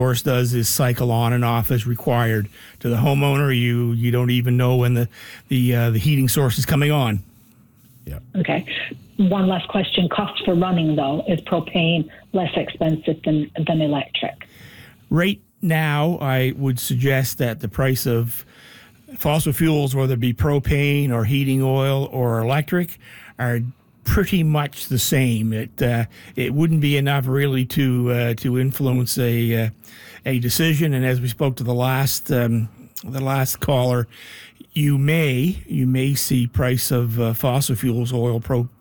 Source does is cycle on and off as required. To the homeowner, you don't even know when the heating source is coming on. Yeah. Okay. One last question. Cost for running, though, is propane less expensive than electric? Right now, I would suggest that the price of fossil fuels, whether it be propane or heating oil or electric, are pretty much the same. It wouldn't be enough really to influence a decision. And as we spoke to the last caller, you may see price of fossil fuels, oil,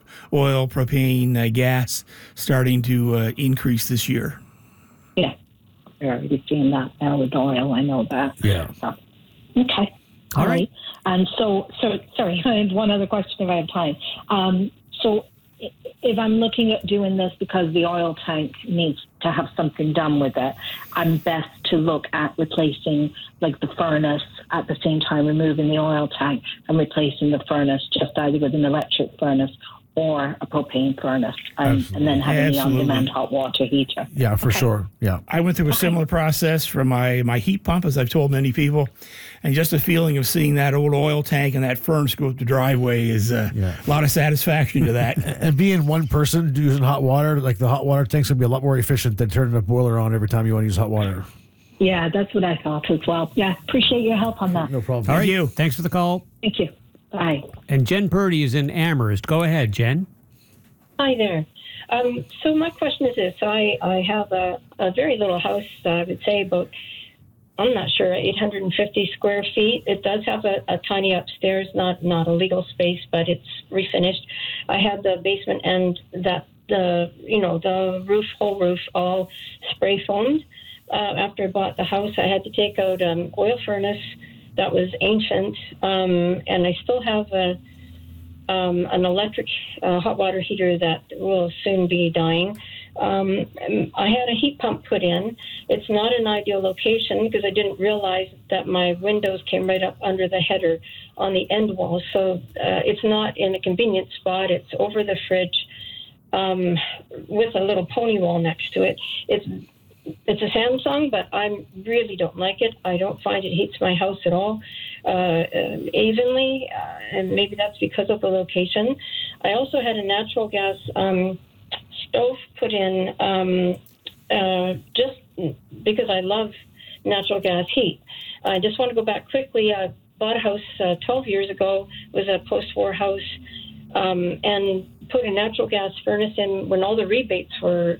propane, gas starting to increase this year. Yeah, we're already seeing that now with oil. I know that. Yeah. So, okay. All right. And so sorry, I have one other question if I have time. So if I'm looking at doing this because the oil tank needs to have something done with it, I'm best to look at replacing like the furnace at the same time removing the oil tank and replacing the furnace just either with an electric furnace or a propane furnace and then having the on-demand hot water heater. Yeah, for sure. Yeah. I went through a similar process for my heat pump, as I've told many people, and just the feeling of seeing that old oil tank and that furnace go up the driveway is a lot of satisfaction to that. And being one person using hot water, like the hot water tank's going to be a lot more efficient than turning a boiler on every time you want to use hot water. Yeah, that's what I thought as well. Yeah, appreciate your help on that. No problem. All right. Thank you. Thanks for the call. Thank you. Bye. And Jen Purdy is in Amherst. Go ahead, Jen. Hi there. So my question is this. I have a very little house, I would say about, I'm not sure, 850 square feet. It does have a tiny upstairs, not a legal space, but it's refinished. I had the basement and the whole roof all spray foamed. After I bought the house, I had to take out an oil furnace that was ancient, and I still have an electric hot water heater that will soon be dying. I had a heat pump put in. It's not an ideal location because I didn't realize that my windows came right up under the header on the end wall. So it's not in a convenient spot. It's over the fridge with a little pony wall next to it. It's a Samsung, but I really don't like it. I don't find it heats my house at all evenly, and maybe that's because of the location. I also had a natural gas stove put in just because I love natural gas heat. I just want to go back quickly. I bought a house 12 years ago. It was a post-war house, and put a natural gas furnace in when all the rebates were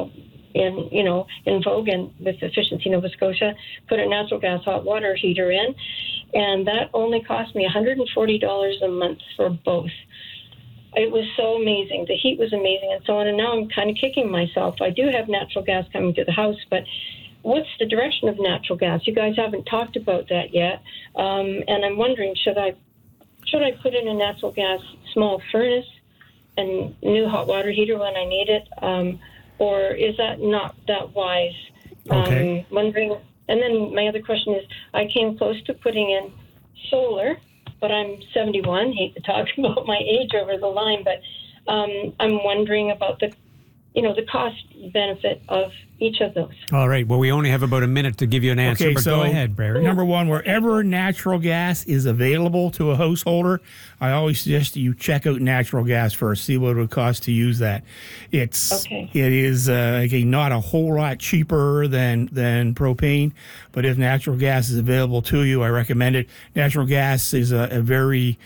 in vogue and with Efficiency Nova Scotia, put a natural gas hot water heater in, and that only cost me $140 a month for both. It was so amazing. The heat was amazing and so on, and now I'm kind of kicking myself. I do have natural gas coming to the house, but what's the direction of natural gas? You guys haven't talked about that yet, and I'm wondering, should I put in a natural gas small furnace and new hot water heater when I need it? Or is that not that wise? Okay. Wondering. And then my other question is, I came close to putting in solar, but I'm 71. Hate to talk about my age over the line, but I'm wondering about the cost benefit of each of those. All right. Well, we only have about a minute to give you an answer, Okay, but so go ahead, Barry. Number one, wherever natural gas is available to a householder, I always suggest that you check out natural gas first, see what it would cost to use that. It is not a whole lot cheaper than propane, but if natural gas is available to you, I recommend it. Natural gas is a very,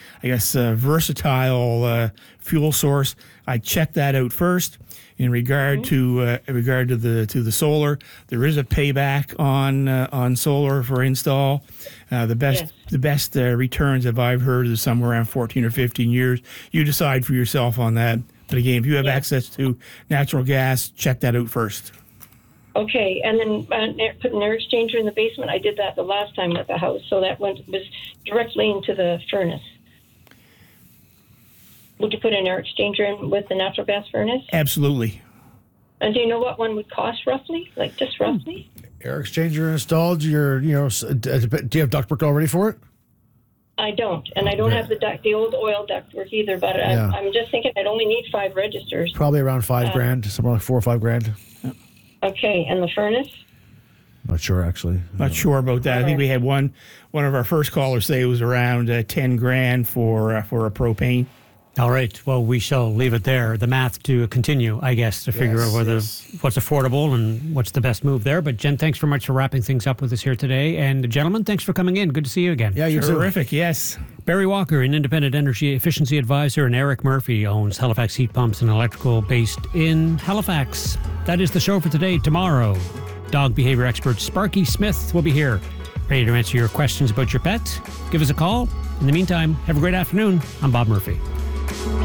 versatile fuel source. I check that out first. In regard to the solar, there is a payback on solar for install. The best returns that I've heard is somewhere around 14 or 15 years. You decide for yourself on that. But again, if you have access to natural gas, check that out first. Okay, and then put an air exchanger in the basement. I did that the last time at the house, so that was directly into the furnace. Would you put an air exchanger in with the natural gas furnace? Absolutely. And do you know what one would cost roughly? Like just roughly? Air exchanger installed. Do you have ductwork already for it? I don't, and I don't have the old oil ductwork either. But I'm just thinking I'd only need 5 registers. Probably around $5,000, somewhere like $4 or $5,000. Okay, and the furnace? Not sure, actually. Not sure about that. I think we had one of our first callers say it was around 10 grand for a propane. All right. Well, we shall leave it there. The math to continue, I guess, to figure out what's affordable and what's the best move there. But Jen, thanks very much for wrapping things up with us here today. And gentlemen, thanks for coming in. Good to see you again. Yeah, you too. Terrific, yes. Barry Walker, an independent energy efficiency advisor, and Eric Murphy owns Halifax Heat Pumps and Electrical based in Halifax. That is the show for today. Tomorrow, dog behavior expert Sparky Smith will be here, ready to answer your questions about your pet. Give us a call. In the meantime, have a great afternoon. I'm Bob Murphy.